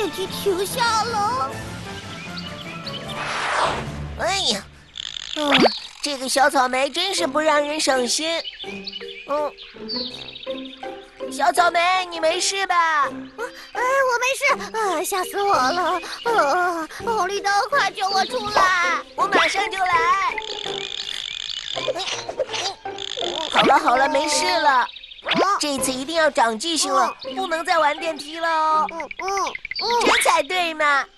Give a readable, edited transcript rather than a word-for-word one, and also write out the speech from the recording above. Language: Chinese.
电梯停下了。 哎呀，这个小草莓真是不让人省心。小草莓，你没事吧？ 我没事，吓死我了！红绿灯，快救我出来！ 我马上就来。好了好了，没事了。这次一定要长记性了，不能再玩电梯了哦。这才对嘛。